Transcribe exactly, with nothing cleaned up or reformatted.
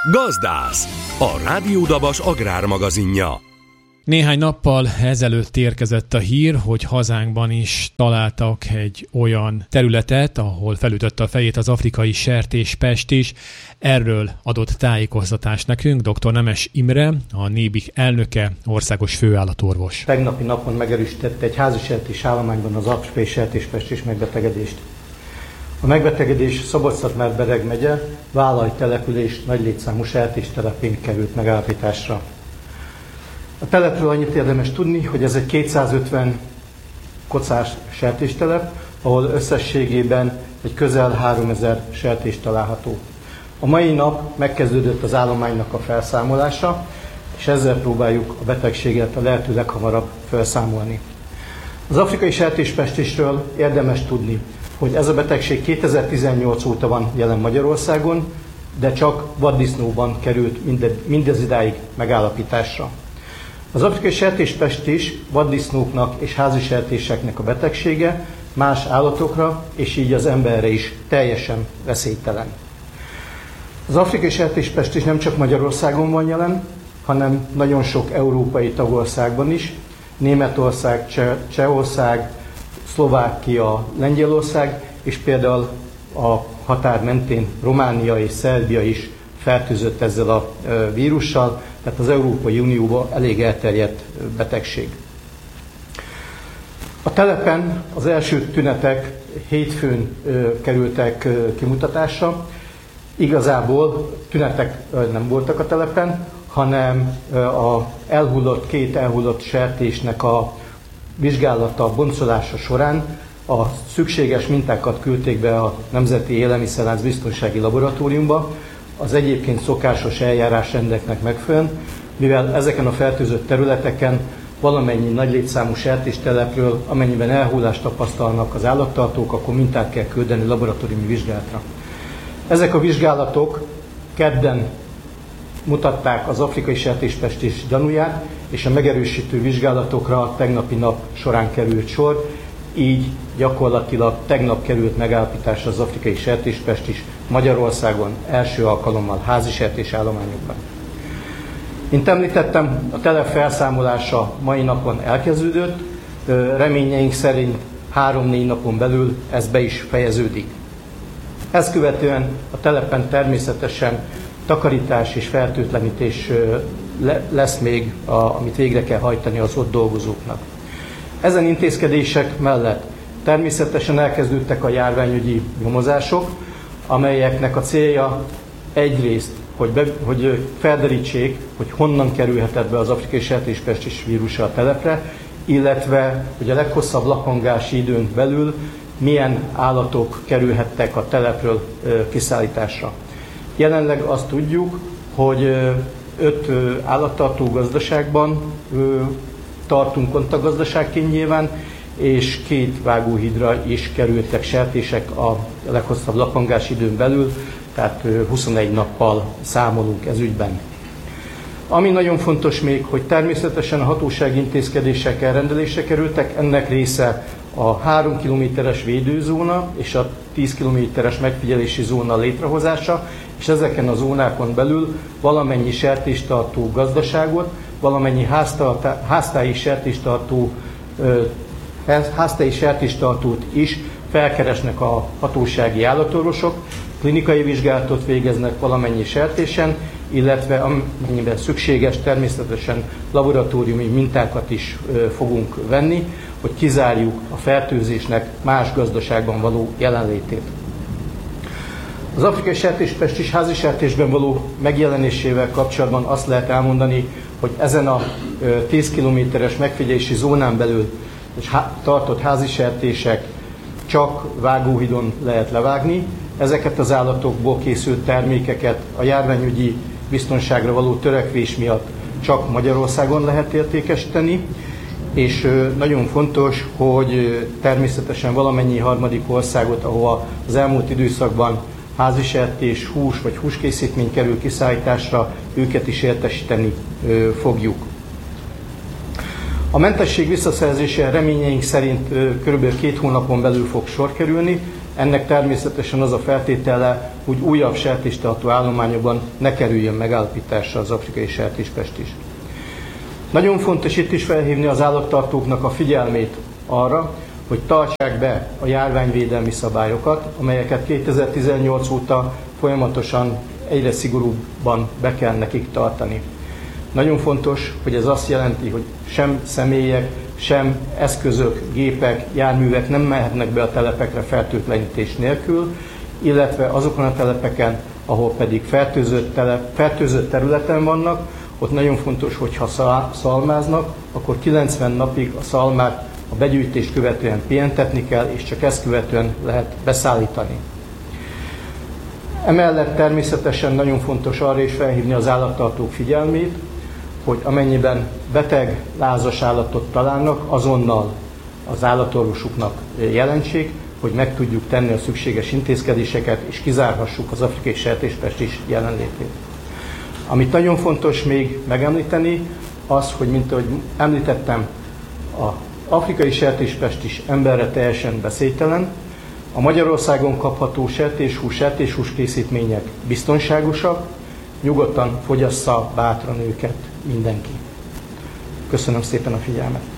Gazdász, a Rádió Dabas agrármagazinja. Néhány nappal ezelőtt érkezett a hír, hogy hazánkban is találtak egy olyan területet, ahol felütötte a fejét az afrikai sertéspest is. Erről adott tájékoztatást nekünk dr. Nemes Imre, a NÉBIK elnöke, országos főállatorvos. Tegnapi napon megerősítette egy házi sertés állományban az afrikai sertéspest és megbetegedést. A megbetegedés Szabolcs-Szatmár-Bereg megye Válaj település nagy létszámú sertéstelepén került megállapításra. A telepről annyit érdemes tudni, hogy ez egy kétszázötven kocás sertéstelep, ahol összességében egy közel háromezer sertés található. A mai nap megkezdődött az állománynak a felszámolása, és ezzel próbáljuk a betegséget a lehető leghamarabb felszámolni. Az afrikai sertéspestésről érdemes tudni, hogy ez a betegség kétezer-tizennyolc óta van jelen Magyarországon, de csak vaddisznóban került mindez idáig megállapításra. Az afrikai sertéspestés vaddisznóknak és házi sertéseknek a betegsége, más állatokra és így az emberre is teljesen veszélytelen. Az afrikai sertéspestés nem csak Magyarországon van jelen, hanem nagyon sok európai tagországban is, Németország, Cseh, Csehország, Szlovákia, Lengyelország, és például a határ mentén Románia és Szerbia is fertőzött ezzel a vírussal, tehát az Európai Unióban elég elterjedt betegség. A telepen az első tünetek hétfőn kerültek kimutatásra. Igazából tünetek nem voltak a telepen, hanem a elhullott, két elhullott sertésnek a vizsgálata, boncolása során a szükséges mintákat küldték be a Nemzeti Élelmiszerlánc Biztonsági Laboratóriumba, az egyébként szokásos eljárásrendeknek megfelelően, mivel ezeken a fertőzött területeken valamennyi nagy létszámú sertéstelepről, amennyiben elhullást tapasztalnak az állattartók, akkor mintát kell küldeni laboratóriumi vizsgálatra. Ezek a vizsgálatok kedden mutatták az afrikai sertéspestés gyanúját, és a megerősítő vizsgálatokra tegnapi nap során került sor, így gyakorlatilag tegnap került megállapításra az afrikai sertéspestis Magyarországon első alkalommal házi sertésállományokban. Mint említettem, a telep felszámolása mai napon elkezdődött, reményeink szerint három-négy napon belül ez be is fejeződik. Ezt követően a telepen természetesen takarítás és fertőtlenítés lesz még, amit végre kell hajtani az ott dolgozóknak. Ezen intézkedések mellett természetesen elkezdődtek a járványügyi nyomozások, amelyeknek a célja egyrészt, hogy, be, hogy felderítsék, hogy honnan kerülhetett be az afrikai sertéspestis vírusa a telepre, illetve hogy a leghosszabb lapangási időn belül milyen állatok kerülhettek a telepről kiszállításra. Jelenleg azt tudjuk, hogy öt állattartó gazdaságban tartunk kontaktgazdaságként nyilván, és két vágóhídra is kerültek sertések a leghosszabb lapangási időn belül, tehát huszonegy nappal számolunk ez ügyben. Ami nagyon fontos még, hogy természetesen a hatósági intézkedések elrendelésre kerültek, ennek része a három kilométeres védőzóna és a tíz kilométeres megfigyelési zóna létrehozása, és ezeken a zónákon belül valamennyi sertéstartó gazdaságot, valamennyi háztáji sertéstartó, háztáji sertéstartót is felkeresnek a hatósági állatorvosok, klinikai vizsgálatot végeznek valamennyi sertésen, illetve amennyiben szükséges, természetesen laboratóriumi mintákat is fogunk venni, hogy kizárjuk a fertőzésnek más gazdaságban való jelenlétét. Az afrikai sertéspestis házi sertésben való megjelenésével kapcsolatban azt lehet elmondani, hogy ezen a tíz kilométeres megfigyelési zónán belül tartott házi sertések csak vágóhidon lehet levágni. Ezeket az állatokból készült termékeket a járványügyi biztonságra való törekvés miatt csak Magyarországon lehet értékesíteni, és nagyon fontos, hogy természetesen valamennyi harmadik országot, ahova az elmúlt időszakban házisertés, hús vagy húskészítmény kerül kiszállításra, őket is értesíteni fogjuk. A mentesség visszaszerzésére reményeink szerint körülbelül két hónapon belül fog sor kerülni. Ennek természetesen az a feltétele, hogy újabb sertéstartó állományokban ne kerüljön megállapításra az afrikai sertéspest is. Nagyon fontos itt is felhívni az állattartóknak a figyelmét arra, hogy tartsák be a járványvédelmi szabályokat, amelyeket kétezer-tizennyolc óta folyamatosan egyre szigorúbban be kell nekik tartani. Nagyon fontos, hogy ez azt jelenti, hogy sem személyek, sem eszközök, gépek, járművek nem mehetnek be a telepekre fertőtlenítés nélkül, illetve azokon a telepeken, ahol pedig fertőzött, telep, fertőzött területen vannak, ott nagyon fontos, hogy ha szalmáznak, akkor kilencven napig a szalmát a begyűjtést követően pihentetni kell, és csak ezt követően lehet beszállítani. Emellett természetesen nagyon fontos arra is felhívni az állattartók figyelmét, hogy amennyiben beteg, lázas állatot találnak, azonnal az állatorvosuknak jelentsék, hogy meg tudjuk tenni a szükséges intézkedéseket, és kizárhassuk az afrikai sertéspest is jelenlétét. Amit nagyon fontos még megemlíteni, az, hogy mint ahogy említettem, az afrikai sertéspest is emberre teljesen veszélytelen. A Magyarországon kapható sertéshús, sertéshús készítmények biztonságosak, nyugodtan fogyassza bátran őket mindenki. Köszönöm szépen a figyelmet!